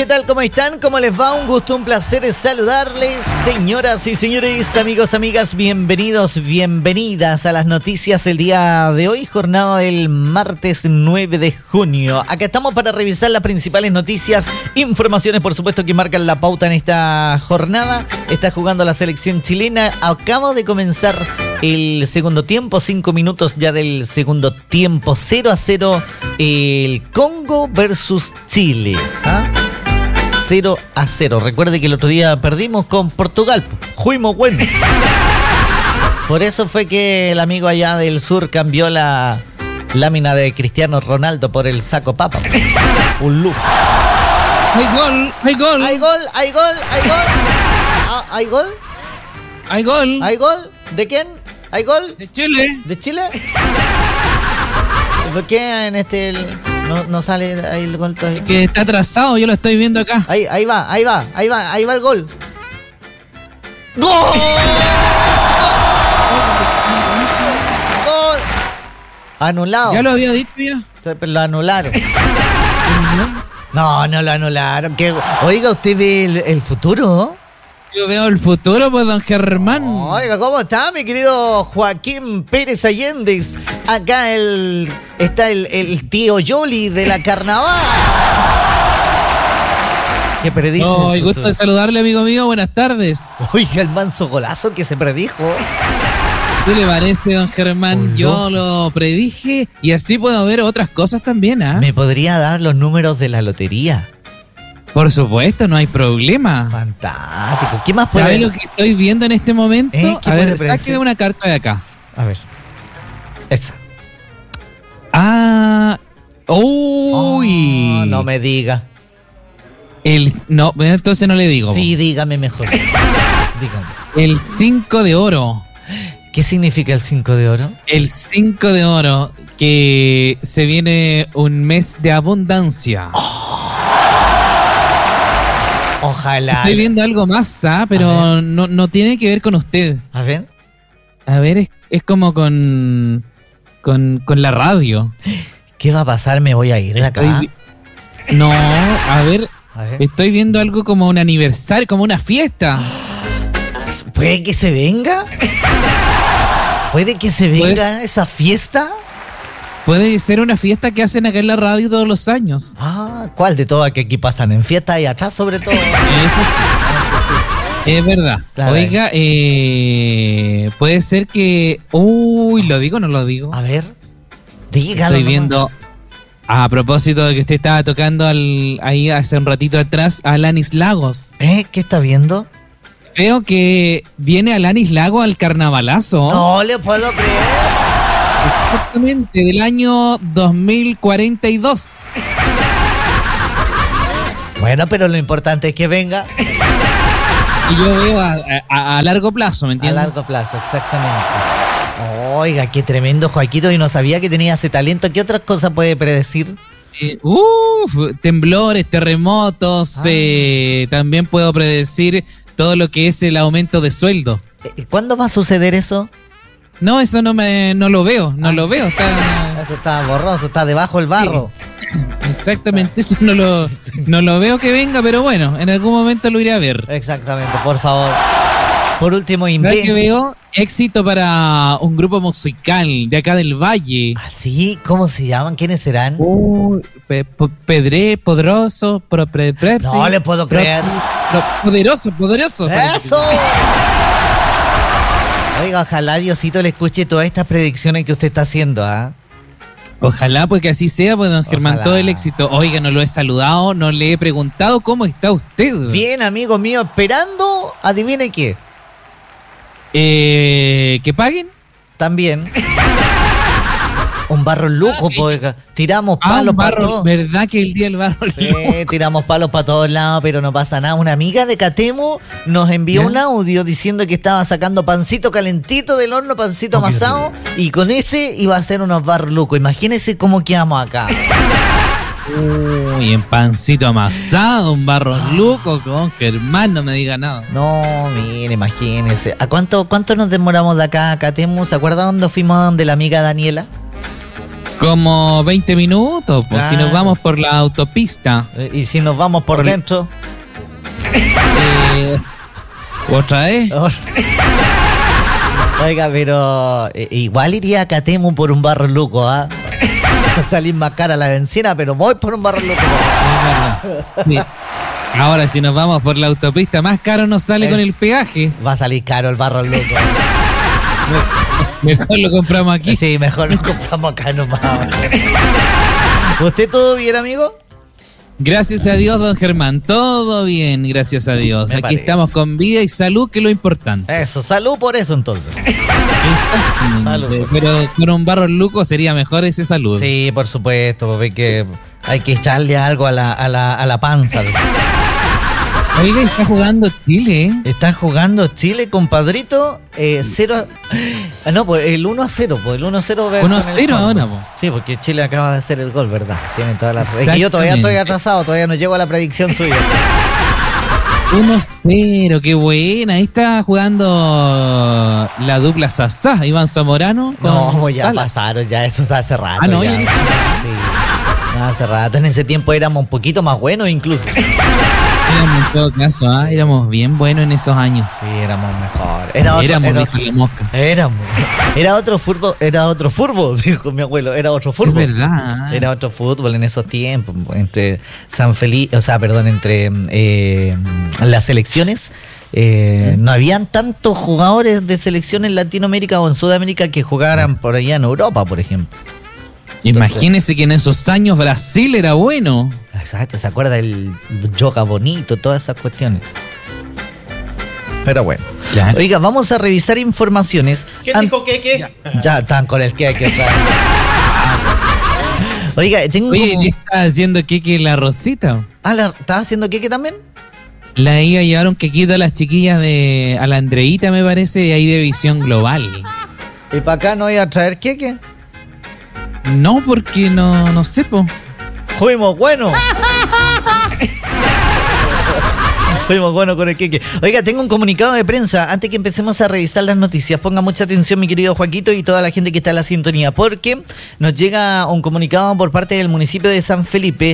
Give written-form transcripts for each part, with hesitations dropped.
tal? ¿Cómo están? ¿Cómo les va? Un gusto, un placer saludarles, señoras y señores, amigos, amigas, bienvenidos, bienvenidas a las noticias el día de hoy, jornada del martes 9 de junio. Acá estamos para revisar las principales noticias, informaciones, por supuesto, que marcan la pauta en esta jornada. Está jugando la selección chilena, acaba de comenzar el segundo tiempo, 5 minutos ya del segundo tiempo, 0-0 el Congo versus Chile. 0-0. Recuerde que el otro día perdimos con Portugal. Fuimos buenos. Por eso fue que el amigo allá del sur cambió la lámina de Cristiano Ronaldo por el saco papa. Un lujo. ¡Hay gol! ¡Hay gol! ¡Hay gol! ¡Hay gol! ¡Hay gol! ¿Hay gol? ¡Hay gol! ¿Hay gol? ¿De quién? ¿Hay gol? ¡De Chile! ¿De Chile? ¿Por qué en este no sale ahí el gol todavía? Que está atrasado, yo lo estoy viendo acá. Ahí va el gol. ¡Gol! ¡Gol! Anulado. Ya lo había dicho ya. Pero lo anularon. No lo anularon. Oiga, ¿usted ve el futuro? Yo veo el futuro, pues, don Germán. Oiga, ¿cómo está, mi querido Joaquín Pérez Allendez? Acá está el tío Yoli de la carnaval. ¿Qué predice? Ay, gusto de saludarle, amigo mío. Buenas tardes. Oiga, el manso golazo que se predijo. ¿Qué le parece, don Germán? Yo lo predije y así puedo ver otras cosas también, ¿ah? ¿Me podría dar los números de la lotería? Por supuesto, no hay problema. Fantástico. ¿Qué más puede? ¿Sabe lo que estoy viendo en este momento? ¿Qué A ver, puede sáqueme una carta de acá. A ver. Esa. Uy. No me diga. No, entonces no le digo. Sí, dígame mejor. Dígame. El 5 de oro. ¿Qué significa el 5 de oro? El 5 de oro, que se viene un mes de abundancia. Ojalá. Estoy viendo algo más, pero no tiene que ver con usted. A ver. A ver, es como con la radio. ¿Qué va a pasar? ¿Me voy a ir de acá? No, a ver, estoy viendo algo como un aniversario, como una fiesta. ¿Puede que se venga? ¿Puede que se venga esa fiesta? Puede ser una fiesta que hacen acá en la radio todos los años. ¿Cuál de todas que aquí pasan? ¿En fiesta y atrás sobre todo? Eso sí. Es verdad. Claro. Oiga, puede ser que... Uy, ¿lo digo o no lo digo? A ver, dígalo. Estoy viendo... A propósito de que usted estaba tocando ahí hace un ratito atrás a Alanis Lagos. ¿Qué está viendo? Veo que viene Alanis Lagos al carnavalazo. No le puedo creer. Exactamente, del año 2042. Bueno, pero lo importante es que venga. Y yo veo a largo plazo, ¿me entiendes? A largo plazo, exactamente. Oiga, qué tremendo, Joaquito, y no sabía que tenía ese talento. ¿Qué otras cosas puede predecir? Temblores, terremotos, también puedo predecir todo lo que es el aumento de sueldo. ¿Cuándo va a suceder eso? No, eso no lo veo, lo veo. Eso está borroso, está debajo del barro. Sí, exactamente, eso no lo veo que venga, pero bueno, en algún momento lo iré a ver. Exactamente, por favor. Por último, invento. Que veo éxito para un grupo musical de acá del Valle. ¿Ah, sí? ¿Cómo se llaman? ¿Quiénes serán? Poderoso, no le puedo creer. Poderoso. ¡Eso! Oiga, ojalá Diosito le escuche todas estas predicciones que usted está haciendo, Ojalá, pues que así sea, pues, don Germán, ojalá. Todo el éxito. Oiga, no lo he saludado, no le he preguntado cómo está usted. Bien, amigo mío, esperando, adivine qué. ¿Que paguen? También. Un barro loco, porque tiramos palos para todos. ¿Verdad que el día del barro? Sí, tiramos palos para todos lados, pero no pasa nada. Una amiga de Catemo nos envió un audio diciendo que estaba sacando pancito calentito del horno, pancito amasado, y con ese iba a hacer unos barros locos. Imagínense cómo quedamos acá. Uy, en pancito amasado, un barro loco, con Germán, no me diga nada. No, mire, imagínense. ¿A cuánto nos demoramos de acá a Catemo? ¿Se acuerda cuando fuimos donde la amiga Daniela? Como 20 minutos, pues, si nos vamos por la autopista. ¿Y si nos vamos por dentro? ¿Otra vez? Oiga, pero igual iría a Catemu por un barro luco, ¿ah? Salir más cara la benzina, pero voy por un barro luco. Sí. Ahora, si nos vamos por la autopista, más caro nos sale con el peaje. Va a salir caro el barro luco. Mejor lo compramos aquí. Sí, mejor lo compramos acá nomás. ¿Usted todo bien, amigo? Gracias a Dios, don Germán. Todo bien, gracias a Dios. Aquí estamos con vida y salud, que es lo importante. Eso, salud por eso entonces. Exactamente. Salud. Pero con un barro luco sería mejor ese salud. Sí, por supuesto, porque hay que echarle algo a la panza. Oiga, está jugando Chile, ¿eh? Está jugando Chile, compadrito. 0. No, pues el 1-0. Pues el 1-0. 1-0 ahora, pues. Sí, porque Chile acaba de hacer el gol, ¿verdad? Tiene toda la. Es que yo todavía estoy atrasado, todavía no llego a la predicción suya. 1-0, qué buena. Ahí está jugando la dupla Sasá, Iván Zamorano. No, ya Salas. pasaron, ya eso hace rato. Ah, no, ya. ya. Sí. Hace rato, en ese tiempo éramos un poquito más buenos incluso. Éramos en todo caso, éramos bien buenos en esos años. Sí, éramos mejor. Era otro fútbol, dijo mi abuelo, era otro fútbol. Es verdad. Era otro fútbol en esos tiempos, entre las selecciones. No habían tantos jugadores de selección en Latinoamérica o en Sudamérica que jugaran por allá en Europa, por ejemplo. Imagínese que en esos años Brasil era bueno. Exacto, ¿se acuerda del yoga bonito? Todas esas cuestiones. Pero bueno. Ya. Oiga, vamos a revisar informaciones. ¿Quién dijo qué? Ya están con el que traer. Oiga, tengo Oye, como... ¿le está haciendo queque la Rosita? ¿Estaba haciendo queque también? La iba a llevar un quequito a las chiquillas a la Andreita, me parece, ahí de Visión Global. ¿Y para acá no iba a traer queque? No, porque no sé, po. Fuimos buenos. Fuimos buenos con el queque. Oiga, tengo un comunicado de prensa. Antes que empecemos a revisar las noticias, ponga mucha atención, mi querido Joaquito, y toda la gente que está en la sintonía, porque nos llega un comunicado por parte del municipio de San Felipe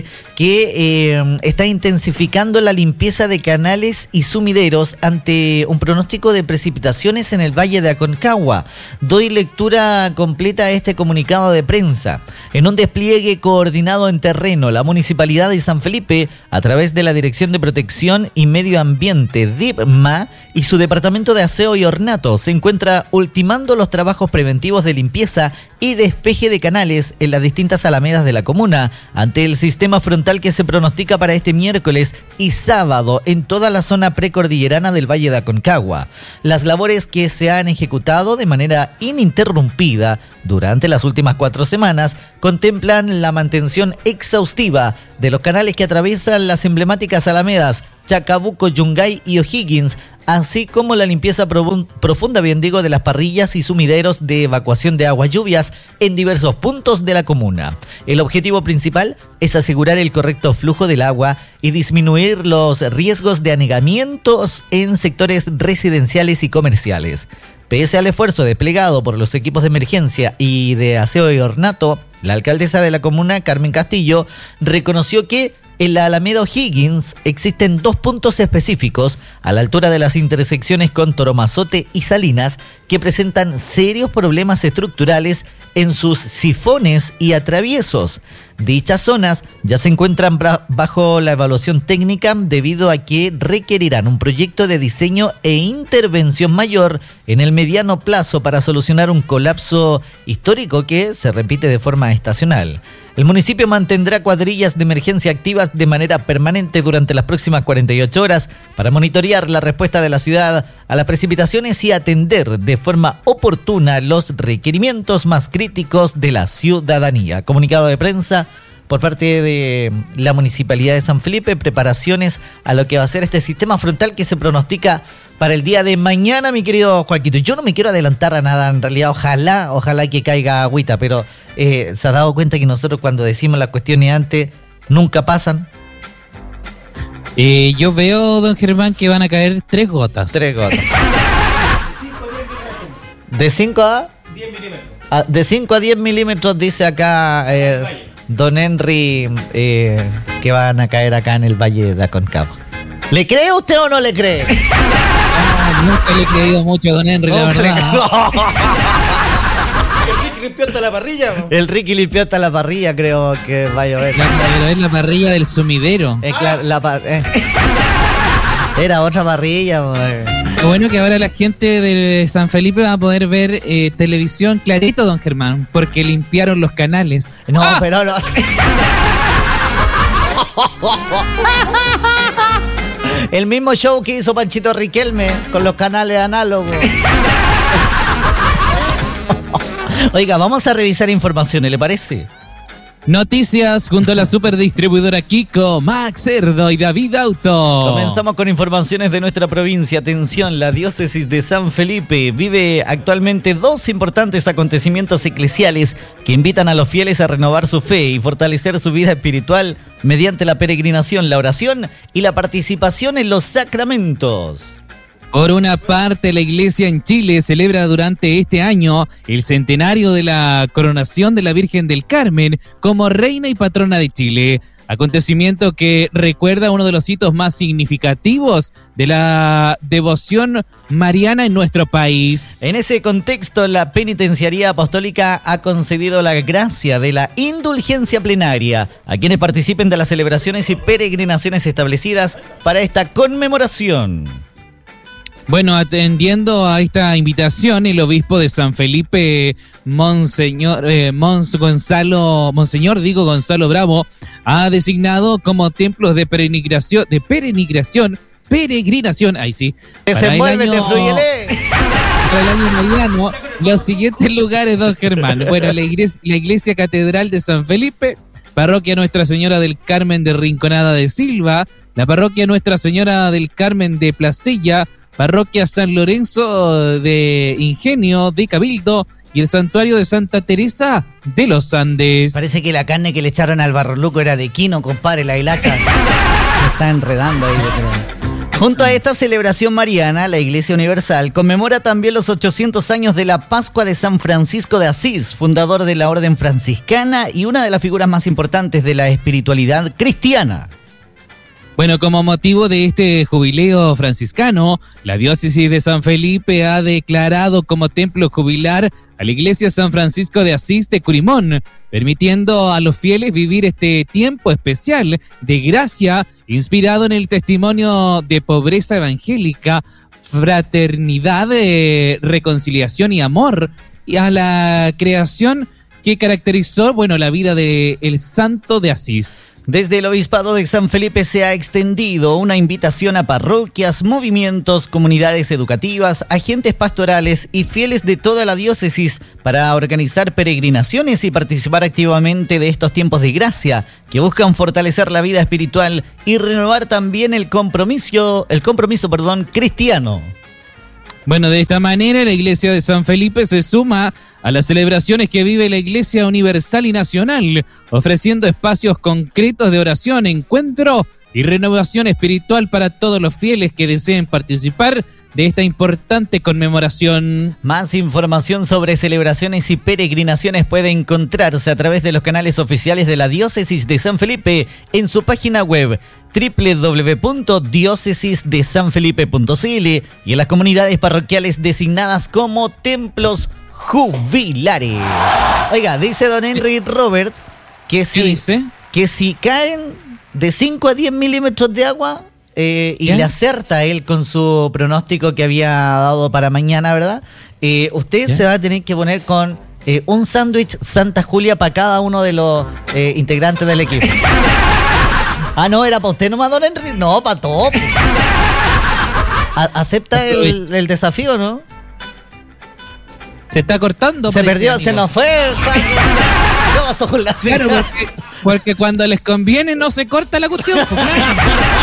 que está intensificando la limpieza de canales y sumideros ante un pronóstico de precipitaciones en el Valle de Aconcagua. Doy lectura completa a este comunicado de prensa. En un despliegue coordinado en terreno, la Municipalidad de San Felipe, a través de la Dirección de Protección y Medio Ambiente, DIPMA, y su Departamento de Aseo y Ornato, se encuentra ultimando los trabajos preventivos de limpieza y despeje de canales en las distintas alamedas de la comuna, ante el sistema frontal que se pronostica para este miércoles y sábado en toda la zona precordillerana del Valle de Aconcagua. Las labores que se han ejecutado de manera ininterrumpida durante las últimas 4 semanas contemplan la mantención exhaustiva de los canales que atraviesan las emblemáticas alamedas Chacabuco, Yungay y O'Higgins, así como la limpieza profunda, de las parrillas y sumideros de evacuación de aguas lluvias en diversos puntos de la comuna. El objetivo principal es asegurar el correcto flujo del agua y disminuir los riesgos de anegamientos en sectores residenciales y comerciales. Pese al esfuerzo desplegado por los equipos de emergencia y de aseo y ornato, la alcaldesa de la comuna, Carmen Castillo, reconoció que en la Alameda O'Higgins existen 2 puntos específicos a la altura de las intersecciones con Toromazote y Salinas que presentan serios problemas estructurales en sus sifones y atraviesos. Dichas zonas ya se encuentran bajo la evaluación técnica debido a que requerirán un proyecto de diseño e intervención mayor en el mediano plazo para solucionar un colapso histórico que se repite de forma estacional. El municipio mantendrá cuadrillas de emergencia activas de manera permanente durante las próximas 48 horas para monitorear la respuesta de la ciudad a las precipitaciones y atender de forma oportuna los requerimientos más críticos de la ciudadanía. Comunicado de prensa por parte de la Municipalidad de San Felipe, preparaciones a lo que va a ser este sistema frontal que se pronostica para el día de mañana, mi querido Joaquito. Yo no me quiero adelantar a nada, en realidad, ojalá que caiga agüita, pero se ha dado cuenta que nosotros cuando decimos las cuestiones antes, nunca pasan. Yo veo, don Germán, que van a caer 3 gotas. 3 gotas. ¿De 5 a? 10 milímetros. De 5 a 10 milímetros dice acá Don Henry que van a caer acá en el Valle de Aconcagua. ¿Le cree usted o no le cree? Nunca le he creído mucho a Don Henry, la verdad. El Ricky limpió hasta la parrilla. El Ricky limpió hasta la parrilla, creo que va a llover. Pero es la parrilla del sumidero. Claro, era otra parrilla. Lo bueno que ahora la gente de San Felipe va a poder ver televisión clarito, don Germán, porque limpiaron los canales. No, pero no. El mismo show que hizo Panchito Riquelme con los canales análogos. Oiga, vamos a revisar informaciones, ¿le parece? Noticias junto a la superdistribuidora Kiko, Max Cerdo y David Auto. Comenzamos con informaciones de nuestra provincia. Atención, la diócesis de San Felipe vive actualmente 2 importantes acontecimientos eclesiales que invitan a los fieles a renovar su fe y fortalecer su vida espiritual mediante la peregrinación, la oración y la participación en los sacramentos. Por una parte, la Iglesia en Chile celebra durante este año el centenario de la coronación de la Virgen del Carmen como reina y patrona de Chile, acontecimiento que recuerda uno de los hitos más significativos de la devoción mariana en nuestro país. En ese contexto, la Penitenciaría Apostólica ha concedido la gracia de la indulgencia plenaria a quienes participen de las celebraciones y peregrinaciones establecidas para esta conmemoración. Bueno, atendiendo a esta invitación, el obispo de San Felipe, Monseñor Gonzalo Bravo, ha designado como templos de peregrinación, ahí sí. Desenvuélvete, fluyele. Para el año mariano, los siguientes lugares, don Germán. Bueno, la iglesia Catedral de San Felipe, Parroquia Nuestra Señora del Carmen de Rinconada de Silva, la Parroquia Nuestra Señora del Carmen de Placilla, Parroquia San Lorenzo de Ingenio de Cabildo y el Santuario de Santa Teresa de los Andes. Parece que la carne que le echaron al barroluco era de quino, compadre, la hilacha se está enredando ahí, yo creo. Junto a esta celebración mariana, la Iglesia Universal conmemora también los 800 años de la Pascua de San Francisco de Asís, fundador de la Orden Franciscana y una de las figuras más importantes de la espiritualidad cristiana. Bueno, como motivo de este jubileo franciscano, la diócesis de San Felipe ha declarado como templo jubilar a la iglesia San Francisco de Asís de Curimón, permitiendo a los fieles vivir este tiempo especial de gracia inspirado en el testimonio de pobreza evangélica, fraternidad, reconciliación y amor y a la creación que caracterizó, la vida del Santo de Asís. Desde el Obispado de San Felipe se ha extendido una invitación a parroquias, movimientos, comunidades educativas, agentes pastorales y fieles de toda la diócesis para organizar peregrinaciones y participar activamente de estos tiempos de gracia que buscan fortalecer la vida espiritual y renovar también el compromiso cristiano. Bueno, de esta manera la Iglesia de San Felipe se suma a las celebraciones que vive la Iglesia Universal y Nacional, ofreciendo espacios concretos de oración, encuentro y renovación espiritual para todos los fieles que deseen participar de esta importante conmemoración. Más información sobre celebraciones y peregrinaciones puede encontrarse a través de los canales oficiales de la Diócesis de San Felipe en su página web www.diocesisdesanfelipe.cl y en las comunidades parroquiales designadas como templos jubilares. Oiga, dice don Henry Robert que si caen de 5 a 10 milímetros de agua y le acerta él con su pronóstico que había dado para mañana, ¿verdad? Usted se va a tener que poner con un sándwich Santa Julia para cada uno de los integrantes del equipo. Ah, no, era para usted nomás, don Henry. No, para todos. ¿Acepta el desafío, no? Se está cortando. Se perdió, amigos. Se nos fue. ¿Qué pasó con la cena? Claro, porque cuando les conviene no se corta la cuestión. Pues, claro.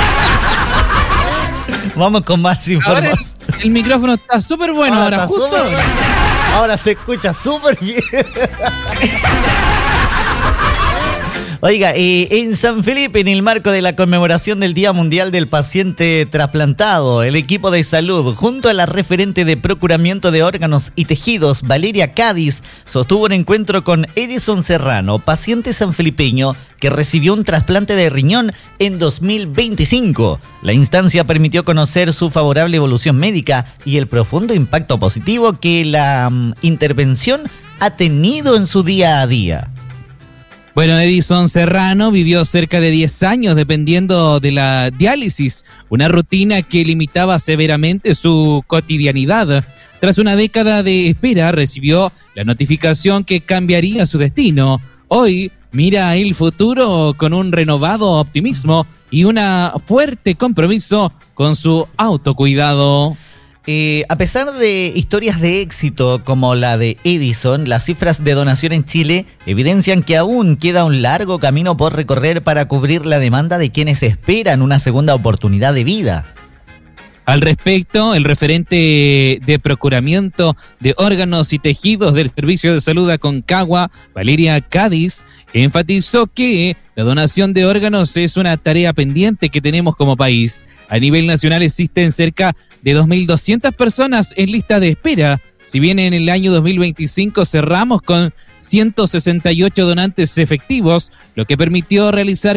Vamos con más información. Ahora el micrófono está súper bueno. Ahora justo. Ahora se escucha súper bien. Oiga, en San Felipe, en el marco de la conmemoración del Día Mundial del Paciente Trasplantado, el equipo de salud, junto a la referente de procuramiento de órganos y tejidos, Valeria Cádiz, sostuvo un encuentro con Edison Serrano, paciente sanfelipeño que recibió un trasplante de riñón en 2025. La instancia permitió conocer su favorable evolución médica y el profundo impacto positivo que la intervención ha tenido en su día a día. Bueno, Edison Serrano vivió cerca de 10 años dependiendo de la diálisis, una rutina que limitaba severamente su cotidianidad. Tras una década de espera, recibió la notificación que cambiaría su destino. Hoy mira el futuro con un renovado optimismo y un fuerte compromiso con su autocuidado. A pesar de historias de éxito como la de Edison, las cifras de donación en Chile evidencian que aún queda un largo camino por recorrer para cubrir la demanda de quienes esperan una segunda oportunidad de vida. Al respecto, el referente de procuramiento de órganos y tejidos del Servicio de Salud Aconcagua, Valeria Cádiz, enfatizó que la donación de órganos es una tarea pendiente que tenemos como país. A nivel nacional existen cerca de 2.200 personas en lista de espera. Si bien en el año 2025 cerramos con 168 donantes efectivos, lo que permitió realizar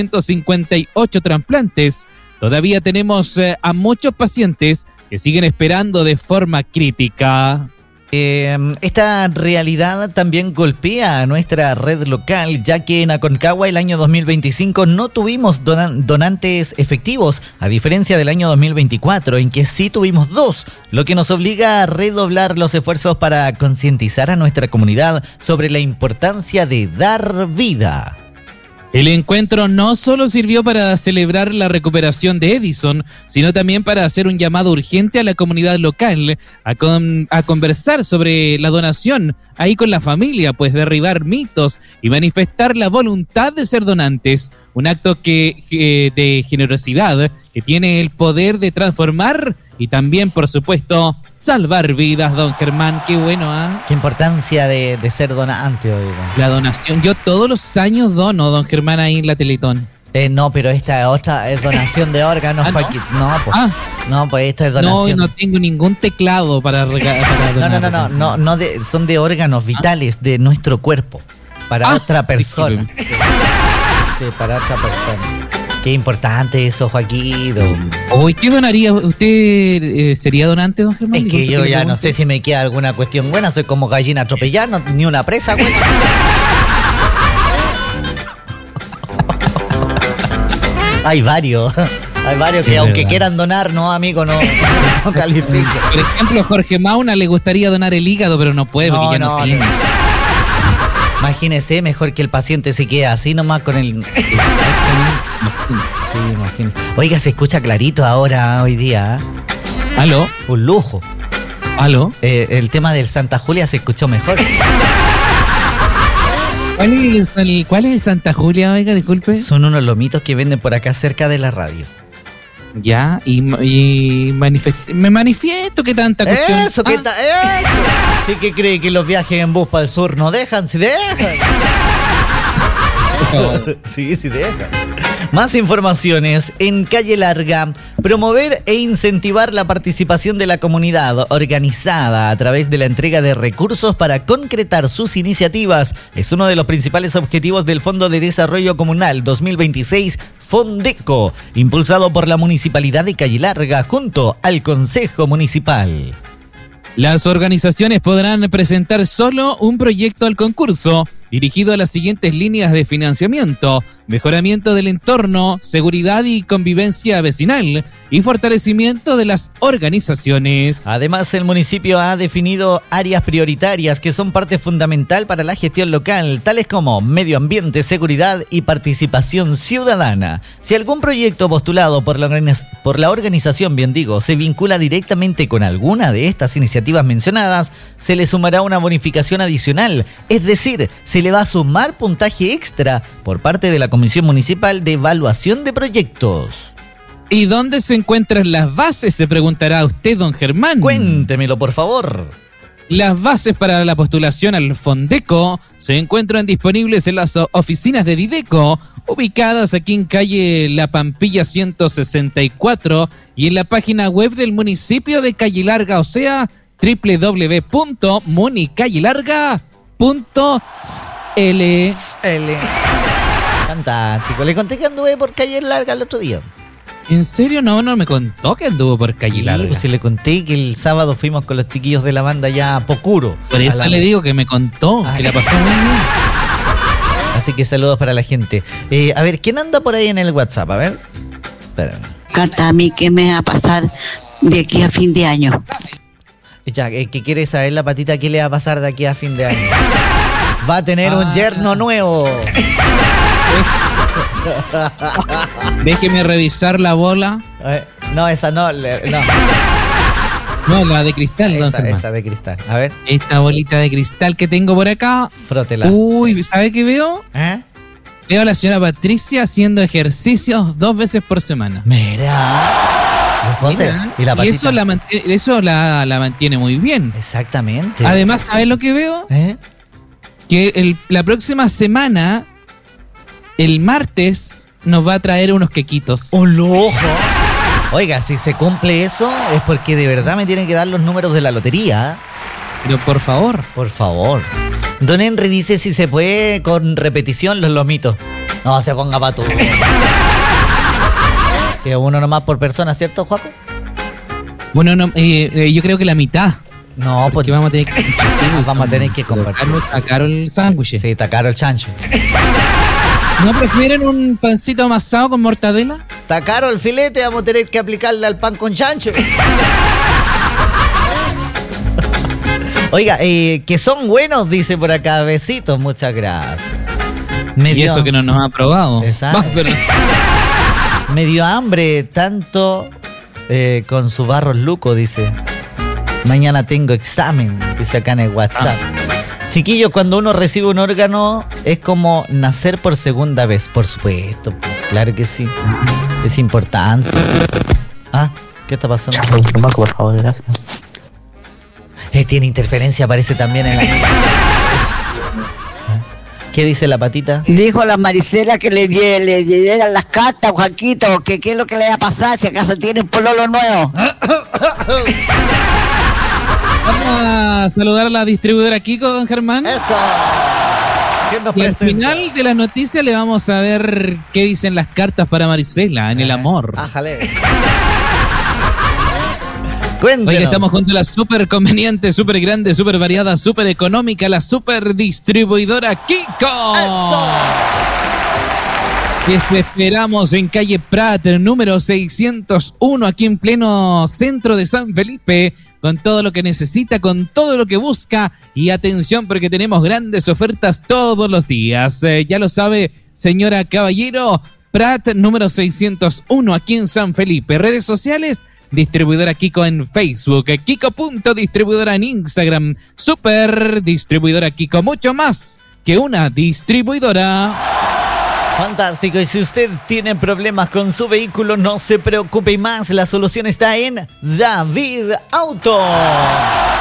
458 trasplantes, todavía tenemos a muchos pacientes que siguen esperando de forma crítica. Esta realidad también golpea a nuestra red local, ya que en Aconcagua el año 2025 no tuvimos donantes efectivos, a diferencia del año 2024, en que sí tuvimos 2, lo que nos obliga a redoblar los esfuerzos para concientizar a nuestra comunidad sobre la importancia de dar vida. El encuentro no solo sirvió para celebrar la recuperación de Edison, sino también para hacer un llamado urgente a la comunidad local a conversar sobre la donación ahí con la familia, pues derribar mitos y manifestar la voluntad de ser donantes, un acto de generosidad que tiene el poder de transformar y también, por supuesto, salvar vidas, don Germán. Qué bueno, ¿ah? Qué importancia de ser donante, oiga. La donación. Yo todos los años dono, don Germán, ahí en la Teletón. No, pero esta otra es donación de órganos. ¿No? Pues esta es donación. No tengo ningún teclado para donar. No, son de órganos vitales de nuestro cuerpo. Para otra persona. Sí, para otra persona. Qué importante eso, Joaquín. Hoy, ¿qué donaría? ¿Usted sería donante, don Germán? Es que yo ya no sé si me queda alguna cuestión buena. Soy como gallina atropellada, ni una presa, güey. Hay varios que aunque quieran donar, no, amigo, no califican. Por ejemplo, Jorge Mauna le gustaría donar el hígado, pero no puede porque ya no tiene. Imagínese, mejor que el paciente se quede así nomás con el... Sí, imagínese. Oiga, se escucha clarito ahora, hoy día. ¿Aló? Un lujo. ¿Aló? El tema del Santa Julia se escuchó mejor. ¿Cuál es el Santa Julia, oiga, disculpe? Son unos lomitos que venden por acá cerca de la radio. Ya, y me manifiesto que tanta cuestión. Eso. Sí que cree que los viajes en bus para el sur no dejan, sí dejan. Sí dejan. Más informaciones en Calle Larga. Promover e incentivar la participación de la comunidad organizada a través de la entrega de recursos para concretar sus iniciativas es uno de los principales objetivos del Fondo de Desarrollo Comunal 2026 Fondeco, impulsado por la Municipalidad de Calle Larga junto al Consejo Municipal. Las organizaciones podrán presentar solo un proyecto al concurso, dirigido a las siguientes líneas de financiamiento: mejoramiento del entorno, seguridad y convivencia vecinal y fortalecimiento de las organizaciones. Además, el municipio ha definido áreas prioritarias que son parte fundamental para la gestión local, tales como medio ambiente, seguridad y participación ciudadana. Si algún proyecto postulado por la organización, se vincula directamente con alguna de estas iniciativas mencionadas, se le sumará una bonificación adicional, es decir, se le va a sumar puntaje extra por parte de la Comisión Municipal de Evaluación de Proyectos. ¿Y dónde se encuentran las bases?, se preguntará usted, don Germán. Cuéntemelo, por favor. Las bases para la postulación al Fondeco se encuentran disponibles en las oficinas de Dideco, ubicadas aquí en calle La Pampilla 164 y en la página web del municipio de Calle Larga, o sea, www.municallelarga.cl. Fantástico. Le conté que anduve por Calle Larga el otro día. ¿En serio? No me contó que anduvo por Calle Larga. Sí, pues si le conté que el sábado fuimos con los chiquillos de la banda ya a Pocuro. Por eso le digo que me contó, que la pasó muy bien. Así que saludos para la gente. A ver, ¿quién anda por ahí en el WhatsApp? A ver. Espérame. Canta a mí qué me va a pasar de aquí a fin de año. Ya, ¿qué quiere saber la patita? ¿Qué le va a pasar de aquí a fin de año? Va a tener un yerno nuevo. Déjeme revisar la bola. No, esa no. No, la de cristal, don Germán. Esa de cristal. A ver. Esta bolita de cristal que tengo por acá. Frótela. Uy, ¿sabe qué veo? Veo a la señora Patricia haciendo ejercicios 2 veces por semana. Mira. ¿Y eso la mantiene muy bien. Exactamente. Además, ¿sabes lo que veo? Que la próxima semana, el martes, nos va a traer unos quequitos. ¡Un lujo! Oiga, si se cumple eso, es porque de verdad me tienen que dar los números de la lotería. Pero por favor. Por favor. Don Henry dice si se puede con repetición los lomitos. No se ponga pato. Si uno nomás por persona, ¿cierto, Juaco? Bueno, no, yo creo que la mitad. No, porque vamos a tener que compartir. Vamos a tener que compartir. Está caro el sándwich. Sí, está caro el chancho. ¿No prefieren un pancito amasado con mortadela? Está caro el filete, vamos a tener que aplicarle al pan con chancho. Oiga, que son buenos, dice por acá. Besitos, muchas gracias. Y eso que no nos ha probado. Exacto. Me dio hambre tanto con su barros luco, dice. Mañana tengo examen, dice acá en el WhatsApp. Chiquillos, cuando uno recibe un órgano es como nacer por segunda vez, por supuesto. Claro que sí. Es importante. ¿Qué está pasando? Por favor, gracias. Tiene interferencia, parece también en la... ¿Qué dice la patita? Dijo la Maricela que le dieran las cartas, Juanquito, que qué es lo que le va a pasar, si acaso tiene un pololo nuevo. Vamos a saludar a la distribuidora Kiko, don Germán. ¡Eso! ¿Quién nos y presenta? al final de las noticias le vamos a ver qué dicen las cartas para Maricela en el amor. ¡Ájale! Cuéntenos. Hoy estamos junto a la súper conveniente, súper grande, súper variada, súper económica, la súper distribuidora Kiko. ¡Eso! Que esperamos en calle Prat, número 601, aquí en pleno centro de San Felipe, con todo lo que necesita, con todo lo que busca. Y atención, porque tenemos grandes ofertas todos los días. Ya lo sabe, señora caballero, Prat, número 601, aquí en San Felipe. Redes sociales, distribuidora Kiko en Facebook, Kiko.distribuidora en Instagram, Super Distribuidora Kiko, mucho más que una distribuidora. Fantástico, y si usted tiene problemas con su vehículo, no se preocupe más, la solución está en David Auto.